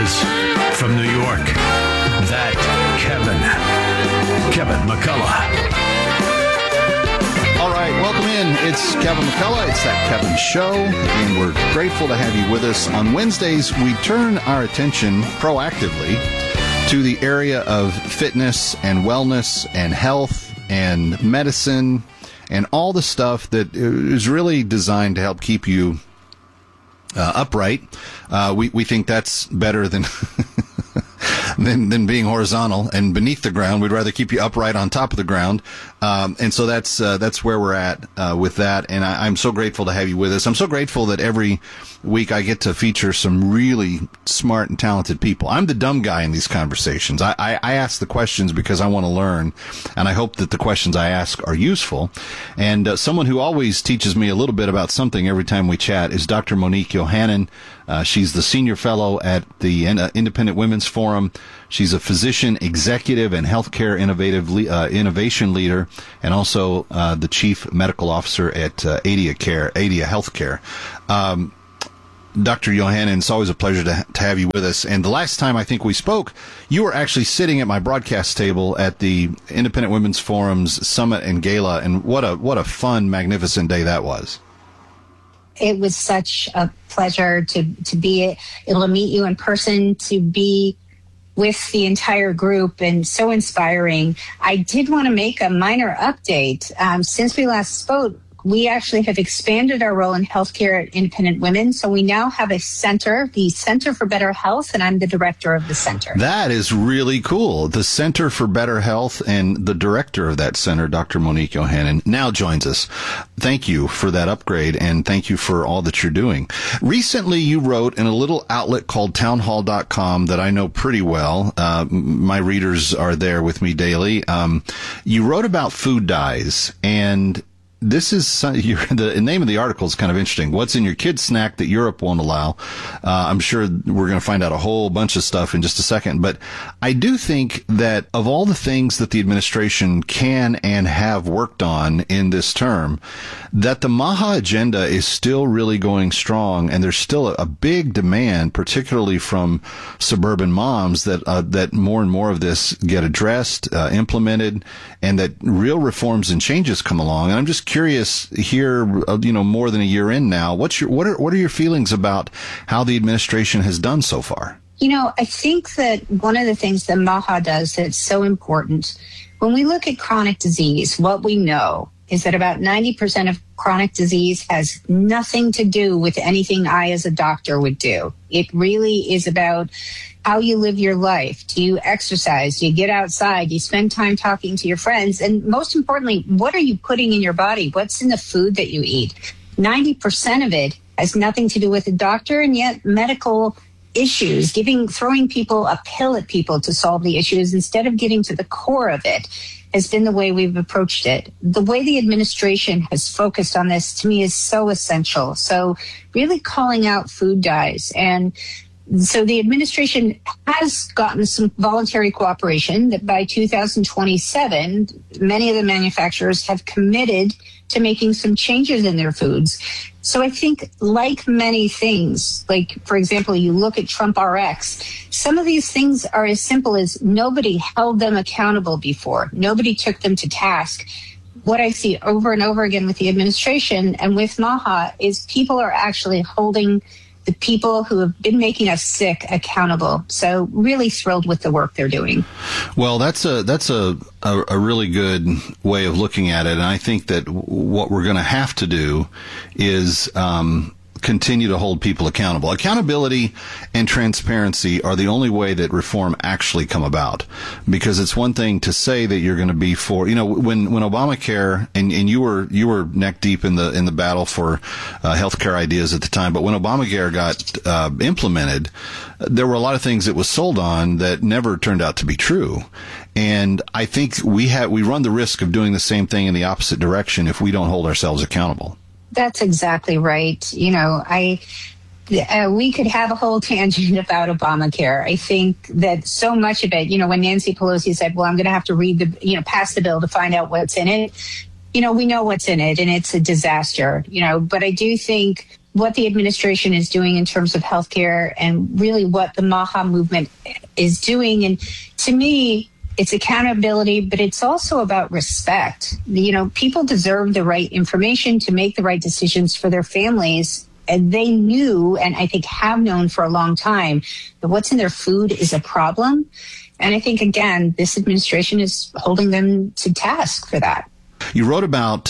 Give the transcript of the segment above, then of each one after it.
is from New York, that Kevin McCullough. All right, welcome in. It's Kevin McCullough. It's That Kevin Show, and we're grateful to have you with us. On Wednesdays, we turn our attention proactively to the area of fitness and wellness and health and medicine and all the stuff that is really designed to help keep you upright. We think that's better than than being horizontal and beneath the ground. We'd rather keep you upright on top of the ground. And so that's where we're at with that. And I'm so grateful to have you with us. I'm so grateful that every week I get to feature some really smart and talented people. I'm the dumb guy in these conversations. I ask the questions because I want to learn, and I hope that the questions I ask are useful. And someone who always teaches me a little bit about something every time we chat is Dr. Monique Yohannan. She's the senior fellow at the Independent Women's Forum. She's a physician, executive, and healthcare innovation leader, and also the chief medical officer at Adia Healthcare. Dr. Yohannan, it's always a pleasure to have you with us. And the last time I think we spoke, you were actually sitting at my broadcast table at the Independent Women's Forum's Summit and Gala, and what a fun, magnificent day that was. It was such a pleasure to be able to meet you in person, to be with the entire group, and so inspiring. I did want to make a minor update. Since we last spoke, we actually have expanded our role in healthcare at Independent Women. So we now have a center, the Center for Better Health, and I'm the director of the center. That is really cool. The Center for Better Health, and the director of that center, Dr. Monique Yohannan, now joins us. Thank you for that upgrade, and thank you for all that you're doing. Recently, you wrote in a little outlet called townhall.com that I know pretty well. My readers are there with me daily. You wrote about food dyes, and this is the name of the article is kind of interesting. What's in your kid's snack that Europe won't allow? I'm sure we're going to find out a whole bunch of stuff in just a second. But I do think that of all the things that the administration can and have worked on in this term, that the MAHA agenda is still really going strong. And there's still a big demand, particularly from suburban moms, that more and more of this get addressed, implemented, and that real reforms and changes come along. And I'm just curious here, more than a year in now, what are your feelings about how the administration has done so far? I think that one of the things that MAHA does that's so important, when we look at chronic disease, what we know is that about 90% of chronic disease has nothing to do with anything I as a doctor would do. It really is about how you live your life. Do you exercise? Do you get outside? Do you spend time talking to your friends? And most importantly, what are you putting in your body? What's in the food that you eat? 90% of it has nothing to do with a doctor, and yet medical issues, throwing people a pill at people to solve the issues instead of getting to the core of it, has been the way we've approached it. The way the administration has focused on this, to me, is so essential. So really calling out food dyes. And so the administration has gotten some voluntary cooperation that by 2027, many of the manufacturers have committed to making some changes in their foods. So I think, like many things, like, for example, you look at Trump RX, some of these things are as simple as nobody held them accountable before. Nobody took them to task. What I see over and over again with the administration and with MAHA is people are actually holding the people who have been making us sick accountable. So really thrilled with the work they're doing. Well, that's a really good way of looking at it. And I think that what we're going to have to do is continue to hold people accountable. Accountability and transparency are the only way that reform actually come about. Because it's one thing to say that you're going to be for, when Obamacare, and you were neck deep in the battle for healthcare ideas at the time, but when Obamacare got implemented, there were a lot of things it was sold on that never turned out to be true. And I think we run the risk of doing the same thing in the opposite direction if we don't hold ourselves accountable. That's exactly right. We could have a whole tangent about Obamacare. I think that so much of it, when Nancy Pelosi said, well, I'm going to have to pass the bill to find out what's in it. We know what's in it, and it's a disaster, but I do think what the administration is doing in terms of healthcare and really what the MAHA movement is doing. And to me, it's accountability, but it's also about respect. You know, people deserve the right information to make the right decisions for their families. And they knew, and I think have known for a long time, that what's in their food is a problem. And I think, again, this administration is holding them to task for that. You wrote about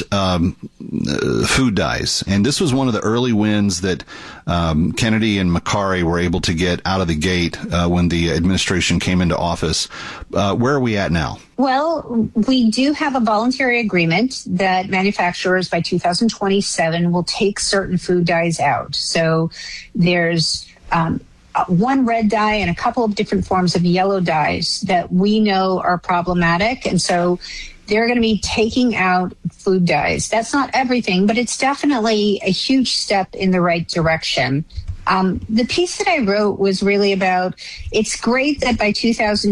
food dyes, and this was one of the early wins that Kennedy and Makary were able to get out of the gate when the administration came into office. Where are we at now? Well, we do have a voluntary agreement that manufacturers by 2027 will take certain food dyes out. So there's one red dye and a couple of different forms of yellow dyes that we know are problematic. And so they're going to be taking out food dyes. That's not everything, but it's definitely a huge step in the right direction. The piece that I wrote was really about, it's great that by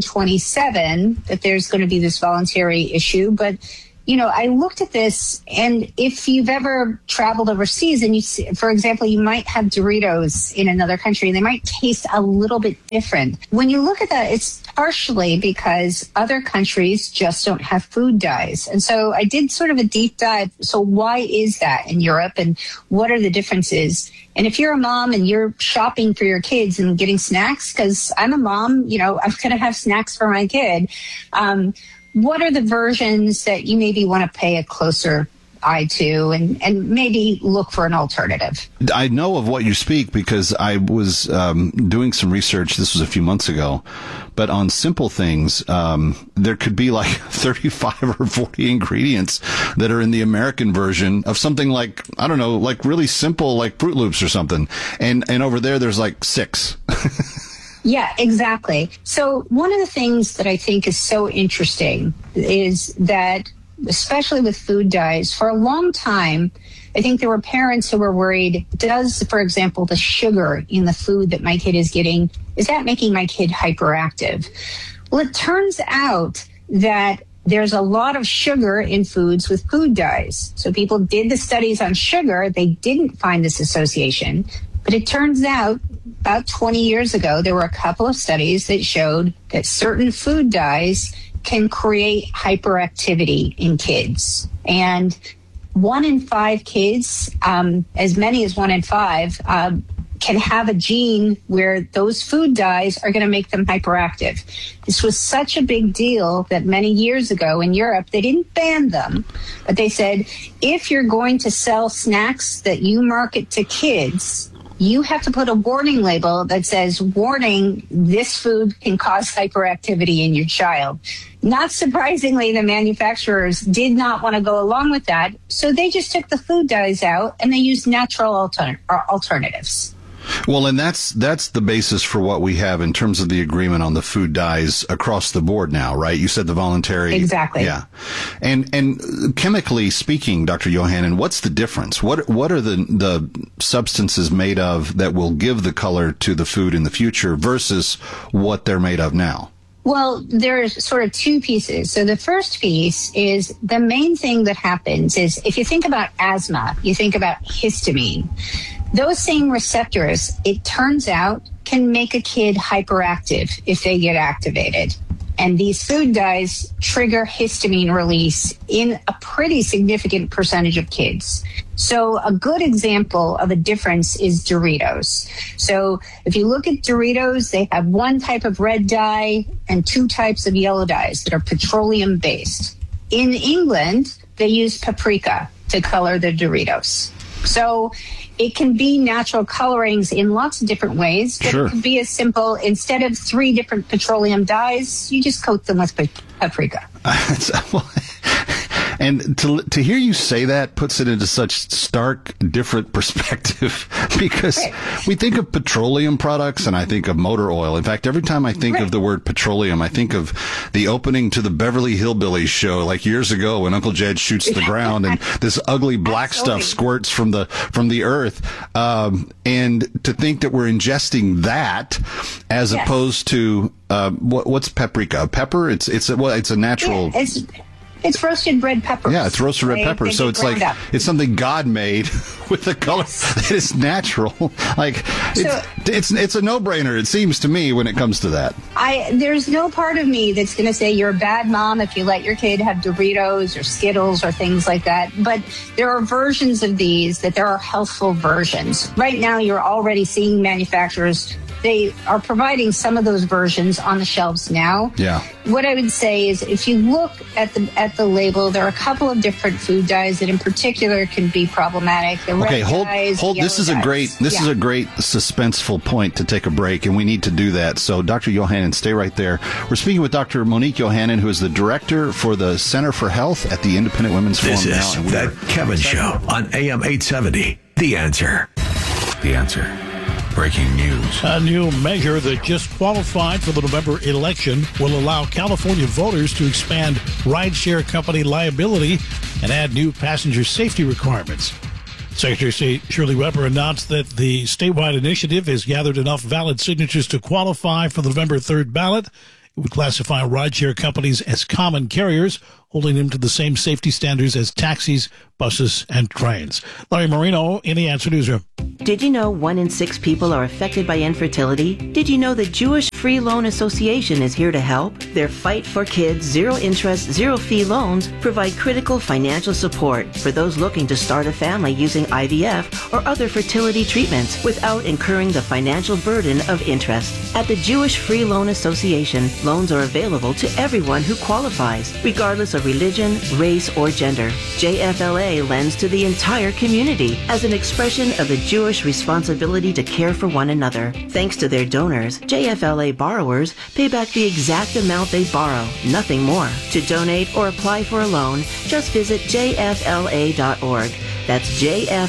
2027 that there's going to be this voluntary issue, but you know, I looked at this, and if you've ever traveled overseas and you see, for example, you might have Doritos in another country and they might taste a little bit different. When you look at that, it's partially because other countries just don't have food dyes. And so I did sort of a deep dive. So why is that in Europe, and what are the differences? And if you're a mom and you're shopping for your kids and getting snacks, because I'm a mom, you know, I'm going to have snacks for my kid. What are the versions that you maybe want to pay a closer eye to and maybe look for an alternative? I know of what you speak because I was doing some research, this was a few months ago, but on simple things, there could be like 35 or 40 ingredients that are in the American version of something like, I don't know, like really simple, like Fruit Loops or something. And over there, there's like 6. Yeah, exactly. So one of the things that I think is so interesting is that, especially with food dyes, for a long time, I think there were parents who were worried, does, for example, the sugar in the food that my kid is getting, is that making my kid hyperactive? Well, it turns out that there's a lot of sugar in foods with food dyes. So people did the studies on sugar. They didn't find this association. But it turns out about 20 years ago, there were a couple of studies that showed that certain food dyes can create hyperactivity in kids. And 1 in 5 kids, as many as 1 in 5, can have a gene where those food dyes are going to make them hyperactive. This was such a big deal that many years ago in Europe, they didn't ban them, but they said, if you're going to sell snacks that you market to kids, you have to put a warning label that says, warning, this food can cause hyperactivity in your child. Not surprisingly, the manufacturers did not want to go along with that, so they just took the food dyes out and they used natural alternatives. Well, and that's the basis for what we have in terms of the agreement on the food dyes across the board now, right? You said the voluntary. Exactly. Yeah. And chemically speaking, Dr. Yohannan, what's the difference? What are the substances made of that will give the color to the food in the future versus what they're made of now? Well, there's sort of 2 pieces. So the first piece is the main thing that happens is if you think about asthma, you think about histamine. Those same receptors, it turns out, can make a kid hyperactive if they get activated. And these food dyes trigger histamine release in a pretty significant percentage of kids. So a good example of a difference is Doritos. So if you look at Doritos, they have 1 type of red dye and 2 types of yellow dyes that are petroleum based. In England, they use paprika to color the Doritos. So it can be natural colorings in lots of different ways. But Sure. It could be as simple, instead of 3 different petroleum dyes, you just coat them with paprika. And to hear you say that puts it into such stark, different perspective because Right. we think of petroleum products and I think of motor oil. In fact, every time I think Right. of the word petroleum, I think of the opening to the Beverly Hillbillies show like years ago when Uncle Jed shoots the ground and this ugly black Absolutely. stuff squirts from the earth. And to think that we're ingesting that as Yes. opposed to what's paprika? Pepper? It's a natural. Yeah, It's roasted red peppers. Yeah, it's roasted red peppers. So it's like it's something God made with a color that is natural. Like it's a no-brainer. It seems to me when it comes to that. There's no part of me that's going to say you're a bad mom if you let your kid have Doritos or Skittles or things like that. But there are versions of these that there are healthful versions. Right now, you're already seeing manufacturers. They are providing some of those versions on the shelves now. Yeah. What I would say is if you look at the label, there are a couple of different food dyes that in particular can be problematic. The red dyes, hold. This is a great suspenseful point to take a break, and we need to do that. So Dr. Yohannan, stay right there. We're speaking with Dr. Monique Yohannan, who is the director for the Center for Health at the Independent Women's Forum. This is That Kevin Show on AM 870. The Answer. The Answer. Breaking news. A new measure that just qualified for the November election will allow California voters to expand rideshare company liability and add new passenger safety requirements. Secretary of State Shirley Weber announced that the statewide initiative has gathered enough valid signatures to qualify for the November 3rd ballot. It would classify rideshare companies as common carriers, holding them to the same safety standards as taxis, buses, and trains. Larry Marino in the Answer Newsroom. Did you know 1 in 6 people are affected by infertility? Did you know the Jewish Free Loan Association is here to help? Their Fight for Kids zero-interest, zero-fee loans provide critical financial support for those looking to start a family using IVF or other fertility treatments without incurring the financial burden of interest. At the Jewish Free Loan Association, loans are available to everyone who qualifies, regardless of religion, race, or gender. JFLA lends to the entire community as an expression of the Jewish responsibility to care for one another. Thanks to their donors, JFLA borrowers pay back the exact amount they borrow, nothing more. To donate or apply for a loan, just visit jfla.org. That's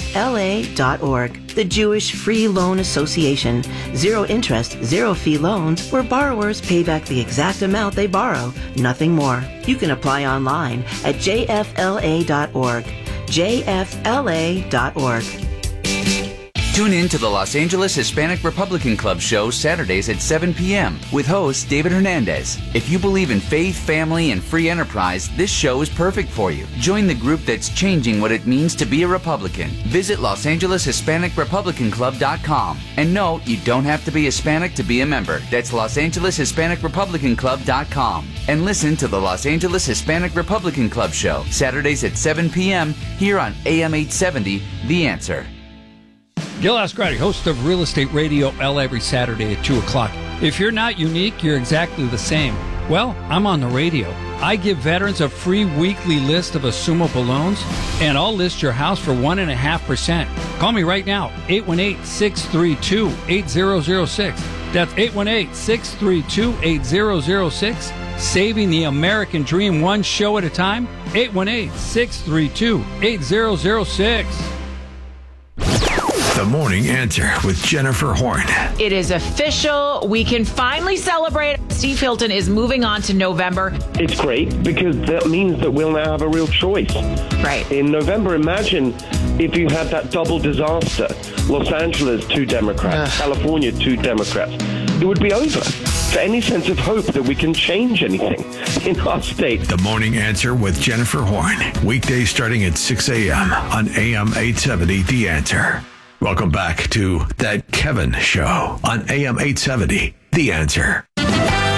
jfla.org. The Jewish Free Loan Association. Zero interest, zero fee loans where borrowers pay back the exact amount they borrow, nothing more. You can apply online at jfla.org. jfla.org. Tune in to the Los Angeles Hispanic Republican Club show Saturdays at 7 p.m. with host David Hernandez. If you believe in faith, family, and free enterprise, this show is perfect for you. Join the group that's changing what it means to be a Republican. Visit LosAngelesHispanicRepublicanClub.com. And no, you don't have to be Hispanic to be a member. That's LosAngelesHispanicRepublicanClub.com. And listen to the Los Angeles Hispanic Republican Club show Saturdays at 7 p.m. here on AM 870, The Answer. Gil Ascardi, host of Real Estate Radio L every Saturday at 2 o'clock. If you're not unique, you're exactly the same. Well, I'm on the radio. I give veterans a free weekly list of assumable loans, and I'll list your house for 1.5%. Call me right now, 818-632-8006. That's 818-632-8006. Saving the American dream one show at a time, 818-632-8006. The Morning Answer with Jennifer Horn. It is official. We can finally celebrate. Steve Hilton is moving on to November. It's great because that means that we'll now have a real choice. Right. In November, imagine if you had that double disaster. Los Angeles, 2 Democrats. California, 2 Democrats. It would be over. For any sense of hope that we can change anything in our state. The Morning Answer with Jennifer Horn. Weekdays starting at 6 a.m. on AM 870, The Answer. Welcome back to That Kevin Show on AM 870, The Answer.